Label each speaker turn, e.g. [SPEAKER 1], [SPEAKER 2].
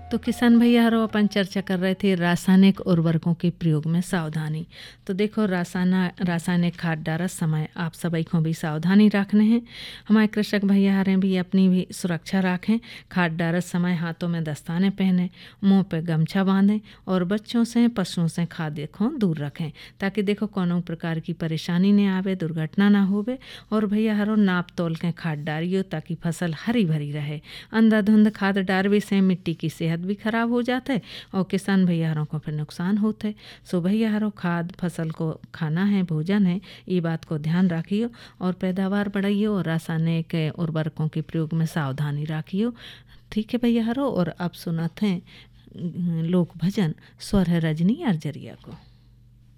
[SPEAKER 1] तो किसान भैया हरो अपन चर्चा कर रहे थे रासायनिक उर्वरकों के प्रयोग में सावधानी। तो देखो रासायनिक खाद डालत समय आप सभी को भी सावधानी रखने हैं। हमारे कृषक भैया हरे भी अपनी भी सुरक्षा रखें। खाद डालत समय हाथों में दस्ताने पहने, मुंह पे गमछा बांधें और बच्चों से पशुओं से खाद्य को दूर रखें, ताकि देखो कोनो प्रकार की परेशानी नहीं आवे, दुर्घटना ना होवे। और भैया हरो नाप तोल के खाद डालियो ताकि फसल हरी भरी रहे। अंधाधुंध खाद डालवे से मिट्टी की सेहत भी खराब हो जाता है और किसान भैयारों को फिर नुकसान होता है। सो भैयारों खाद फसल को खाना है, भोजन है, ये बात को ध्यान रखियो और पैदावार बढ़ाइयो और रासायनिक उर्वरकों के प्रयोग में सावधानी रखियो। ठीक है भैयारों, और अब सुनाते हैं लोक भजन स्वर है रजनी अर्जरिया को।